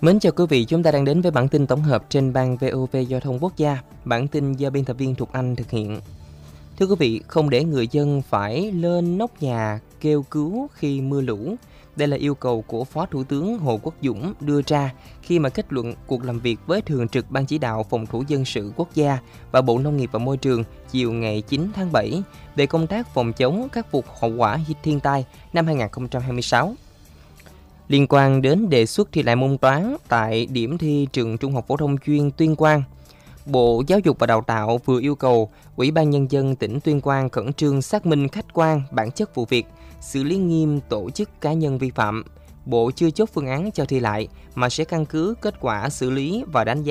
Mến chào quý vị, chúng ta đang đến với bản tin tổng hợp trên ban VOV Giao thông Quốc gia. Bản tin do biên tập viên Thục Anh thực hiện. Thưa quý vị, không để người dân phải lên nóc nhà kêu cứu khi mưa lũ. Đây là yêu cầu của Phó Thủ tướng Hồ Quốc Dũng đưa ra khi mà kết luận cuộc làm việc với Thường trực Ban Chỉ đạo Phòng thủ dân sự quốc gia và Bộ Nông nghiệp và Môi trường chiều ngày 9 tháng 7 về công tác phòng chống khắc phục hậu quả thiên tai năm 2026. Liên quan đến đề xuất thi lại môn toán tại điểm thi trường Trung học phổ thông chuyên Tuyên Quang, Bộ Giáo dục và Đào tạo vừa yêu cầu Ủy ban Nhân dân tỉnh Tuyên Quang khẩn trương xác minh khách quan bản chất vụ việc, xử lý nghiêm tổ chức cá nhân vi phạm. Bộ chưa chốt phương án cho thi lại mà sẽ căn cứ kết quả xử lý và đánh giá